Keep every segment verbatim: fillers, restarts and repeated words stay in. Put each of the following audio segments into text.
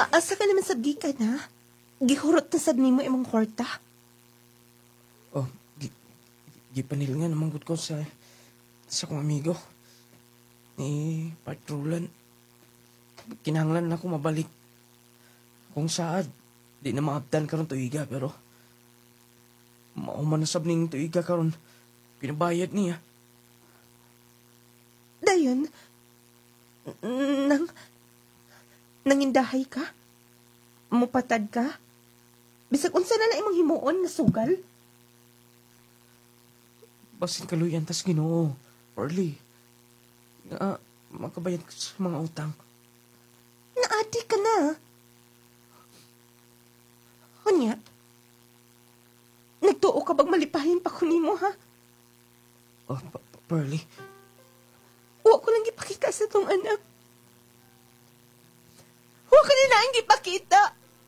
Asa ka naman sabgi ka na? Gihurot na sad nimo imong kwarta. Oh, gi, gipanil nga naman gud ko sa sa kong amigo. Ni Patrolan. Kinahanglan na ako mabalik. Kung saad, di na maabdan karon tuiga pero mauman na sab ning tuiga karon pinabayad niya. Dayon, n- nang, nangindahay ka? Mupatad ka? Bisag unsa na lang imong himuon na sugal? Basin kaluyan tas Ginoo. Early. Nga, makabayad ka sa mga utang. Naadi ka na. Unya, nagtuo ka bang malipahin pa ko nimo, ha? Oh, pa- pa- Pearly. Huwag ko lang gipakita sa tong anak. Huwag ka na ang gipakita.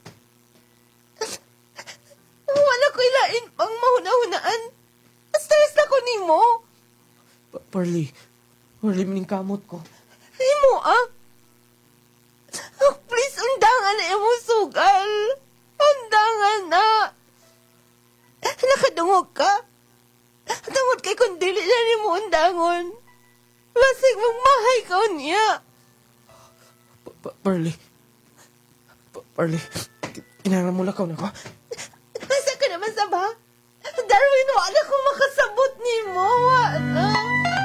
Wala ko ilain pang mahuna-hunaan. Stress na ko nimo. Pa- Pearly. Pearly, mining kamot ko. Imo, ah. Oh, please, undangan na imo sugal. Undangan na. Nakadungog ka. Tungod kay kung dili na ni mo undangon. Basig mong mahay ka niya. Pa- pa- Pearly. Pa- Pearly. Kinahanglan mo lakaw na ko. Asa ka naman sa ba? Darwin, wala ko makasabot ni mo.